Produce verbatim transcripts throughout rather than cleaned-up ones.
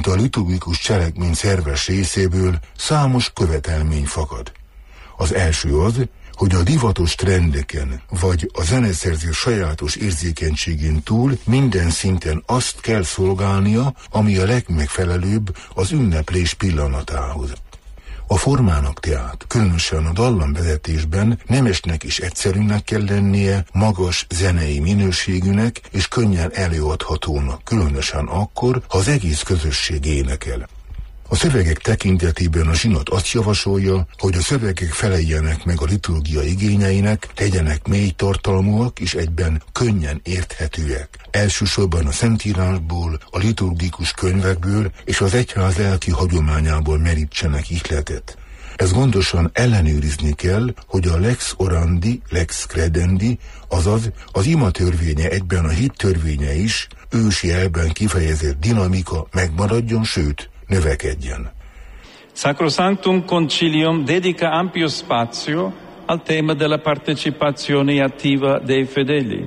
viszont a liturgikus cselekmény szerves részéből számos követelmény fakad. Az első az, hogy a divatos trendeken, vagy a zeneszerző sajátos érzékenységén túl minden szinten azt kell szolgálnia, ami a legmegfelelőbb az ünneplés pillanatához. A formának tehát, különösen a dallamvezetésben nemesnek és egyszerűnek kell lennie, magas zenei minőségűnek és könnyen előadhatónak, különösen akkor, ha az egész közösség énekel. A szövegek tekintetében a zsinat azt javasolja, hogy a szövegek feleljenek meg a liturgia igényeinek, legyenek mély tartalmúak és egyben könnyen érthetőek. Elsősorban a Szentírásból, a liturgikus könyvekből és az egyház lelki hagyományából merítsenek ihletet. Ez gondosan ellenőrizni kell, hogy a lex orandi, lex credendi, azaz az ima törvénye egyben a hit törvénye is ősi elben kifejezett dinamika megmaradjon, sőt, növekedjen. Sacrosanctum Concilium dedica ampio spazio al tema della partecipazione attiva dei fedeli.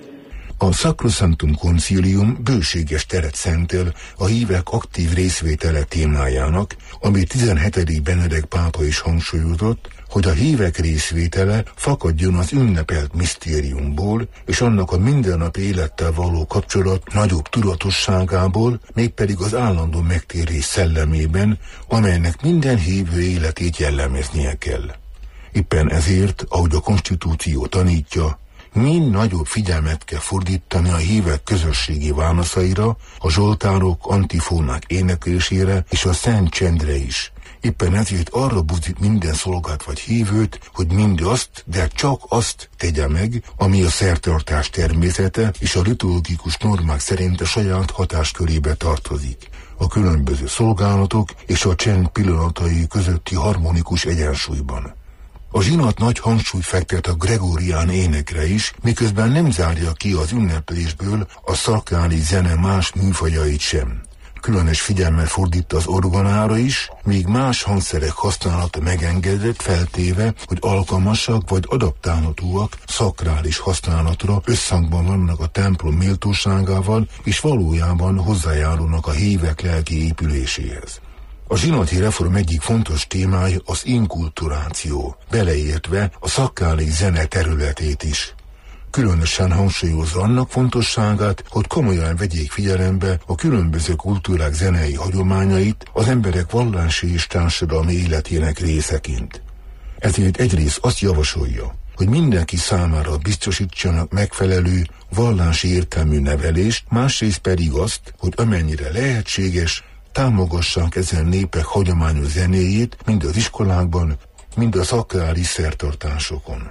A Sacrosanctum Concilium bőséges teret szentel a hívek aktív részvétele témájának, amit tizenhetedik Benedek pápa is hangsúlyozott, hogy a hívek részvétele fakadjon az ünnepelt misztériumból és annak a mindennapi élettel való kapcsolat nagyobb tudatosságából, mégpedig az állandó megtérés szellemében, amelynek minden hívő életét jellemeznie kell. Éppen ezért, ahogy a konstitúció tanítja, mind nagyobb figyelmet kell fordítani a hívek közösségi válaszaira, a zsoltárok, antifónák éneklésére és a szent csendre is. Éppen ezért arra buzdít minden szolgát vagy hívőt, hogy mindazt, de csak azt tegye meg, ami a szertartás természete és a liturgikus normák szerint a saját hatáskörébe tartozik. A különböző szolgálatok és a csend pillanatai közötti harmonikus egyensúlyban. A zsinat nagy hangsúlyt fektet a gregorián énekre is, miközben nem zárja ki az ünneplésből a szakrális zene más műfajait sem. Különös figyelmet fordít az orgonára is, míg más hangszerek használata megengedett, feltéve, hogy alkalmasak vagy adaptálhatóak szakrális használatra, összhangban vannak a templom méltóságával, és valójában hozzájárulnak a hívek lelki épüléséhez. A zsinati reform egyik fontos témája az inkulturáció, beleértve a szakrális zene területét is. Különösen hangsúlyozza annak fontosságát, hogy komolyan vegyék figyelembe a különböző kultúrák zenei hagyományait az emberek vallási és társadalmi életének részeként. Ezért egyrészt azt javasolja, hogy mindenki számára biztosítsanak megfelelő vallási értelmű nevelést, másrészt pedig azt, hogy amennyire lehetséges, támogassák ezen népek hagyományos zenéjét mind az iskolákban, mind a szakrális szertartásokon.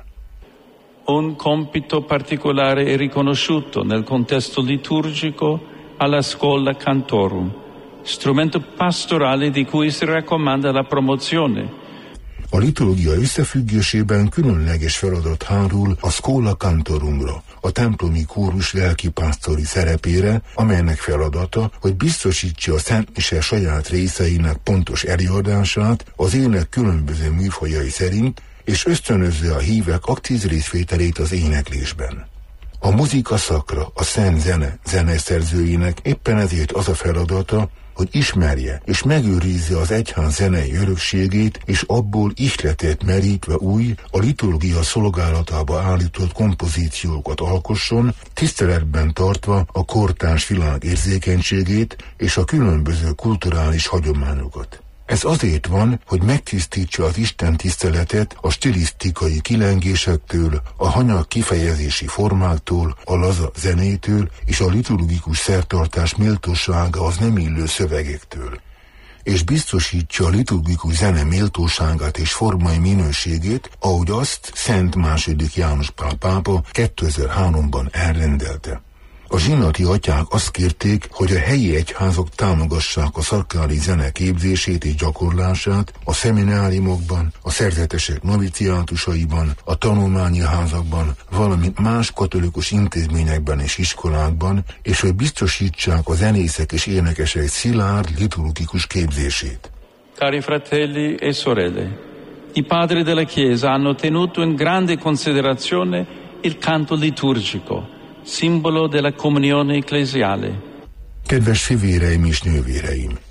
Un compito particolare è riconosciuto nel contesto liturgico alla scuola cantorum, strumento pastorale di cui si raccomanda la promozione. A liturgia összefüggésében különleges feladat hárul a Schola Cantorumra, a templomi kórus lelkipásztori szerepére, amelynek feladata, hogy biztosítsa a Szent Mise saját részeinek pontos előadását az ének különböző műfajai szerint, és ösztönözze a hívek aktív részvételét az éneklésben. A muzika szakra, a szent zene zeneszerzőinek éppen ezért az a feladata, hogy ismerje és megőrizze az egyház zenei örökségét, és abból ihletet merítve új, a liturgia szolgálatába állított kompozíciókat alkosson, tiszteletben tartva a kortárs világ érzékenységét és a különböző kulturális hagyományokat. Ez azért van, hogy megtisztítsa az Isten tiszteletet a stilisztikai kilengésektől, a hanyag kifejezési formáktól, a laza zenétől és a liturgikus szertartás méltósága az nem illő szövegektől. És biztosítsa a liturgikus zene méltóságát és formai minőségét, ahogy azt Szent második János Pál pápa kétezer-háromban elrendelte. A zsinati atyák azt kérték, hogy a helyi egyházak támogassák a szakrális zene képzését és gyakorlását a szemináriumokban, a szerzetesek noviciátusaiban, a tanulmányi házakban, valamint más katolikus intézményekben és iskolákban, és hogy biztosítsák a zenészek és énekesek szilárd liturgikus képzését. Cari fratelli e sorelle, i padri della Chiesa hanno tenuto in grande considerazione il canto liturgico, simbolo della comunione ecclesiale. Kedves fivéreim és nővéreim!